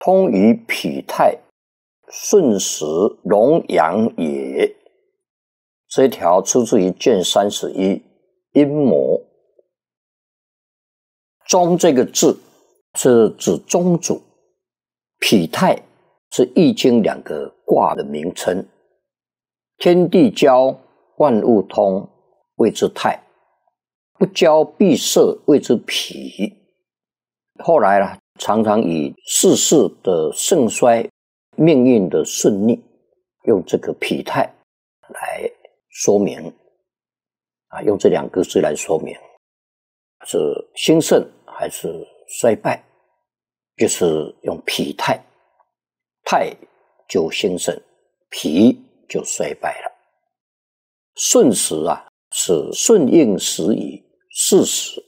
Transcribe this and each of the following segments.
通于脾太，顺时荣阳也。这一条出自于卷31阴谋。中这个字是指中主，脾太是易经2个卦的名称。天地交，万物通，谓之太；不交闭塞，谓之脾。后来常常以世事的盛衰、命运的顺逆，用这个脾太来说明用这2个字来说明是兴盛还是衰败，就是用脾太，太就兴盛，脾就衰败了。顺时是顺应时宜，事时。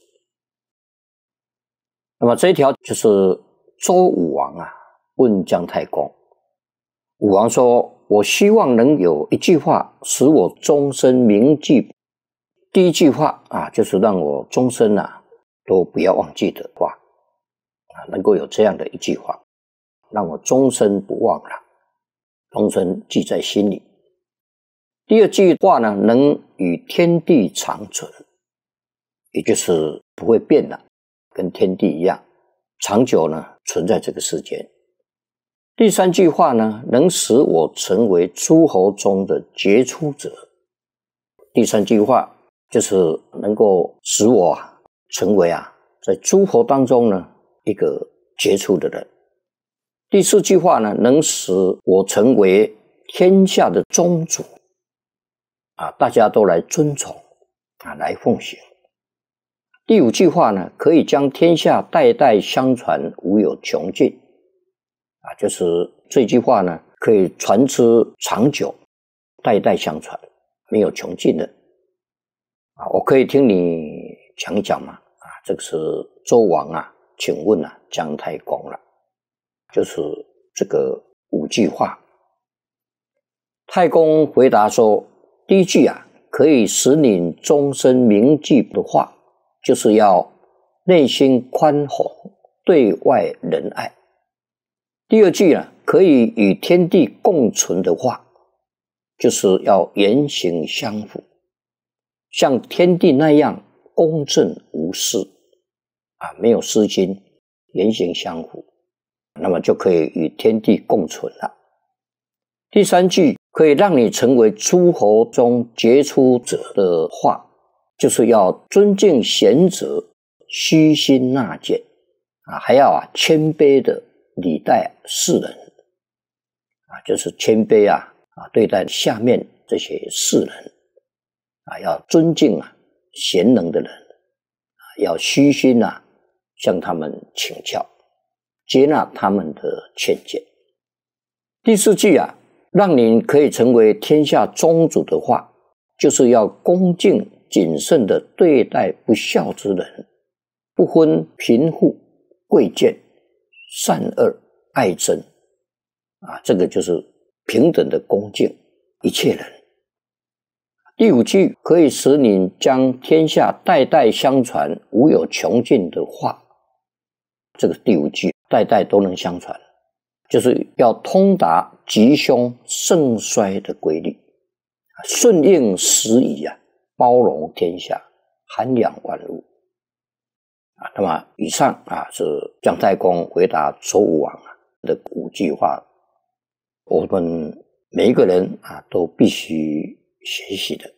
那么这一条就是周武王问姜太公，武王说：我希望能有一句话使我终身铭记。第一句话就是让我终身都不要忘记的话能够有这样的一句话，让我终身不忘了，终身记在心里。第二句话呢，能与天地长存，也就是不会变了，跟天地一样长久存在这个世间。第三句话呢，能使我成为诸侯中的杰出者。第三句话就是能够使我成为在诸侯当中一个杰出的人。第四句话呢，能使我成为天下的宗主大家都来尊崇来奉行。第五句话呢，可以将天下代代相传，无有穷尽就是这句话呢，可以传之长久，代代相传，没有穷尽的我可以听你讲一讲吗？这个是周王请问姜太公了，就是这个5句话。太公回答说，第一句可以使你终身铭记的话，就是要内心宽宏，对外仁爱。第二句可以与天地共存的话，就是要言行相符，像天地那样公正无私没有私心，言行相符，那么就可以与天地共存了。第三句可以让你成为诸侯中杰出者的话，就是要尊敬贤者，虚心纳谏还要谦卑的礼待世人就是谦卑对待下面这些世人要尊敬贤能的人要虚心向他们请教，接纳他们的劝谏。第四句让你可以成为天下宗主的话，就是要恭敬谨慎地对待不孝之人，不分贫富贵贱，善恶爱憎这个就是平等的恭敬一切人。第五句可以使你将天下代代相传，无有穷尽的话，这个第五句代代都能相传，就是要通达吉凶盛衰的规律，顺应时宜包容天下，涵养万物那么以上是姜太公回答周武王的5句话，我们每一个人都必须学习的。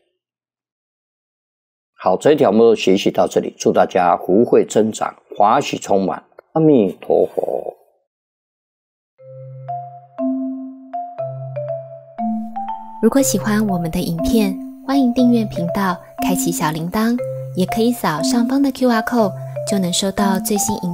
好，这一条我们学习到这里，祝大家福慧增长，华喜充满，阿弥陀佛。 如果喜欢我们的影片，欢迎订阅频道，开启小铃铛，也可以扫上方的 QR code，就能收到最新影